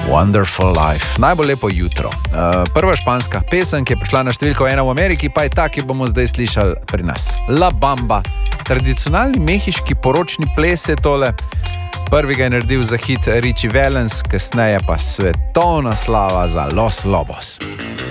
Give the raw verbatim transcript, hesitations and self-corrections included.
Wonderful Life, najbolj lepo jutro. Uh, prva španska pesem, ki je prišla na številko ena v Ameriki, pa je ta, ki bomo zdaj slišali pri nas. La Bamba, tradicionalni mehiški poročni ples je tole. Prvi ga je naredil za hit Richie Valens, kasneje pa svetovna slava za Los Lobos.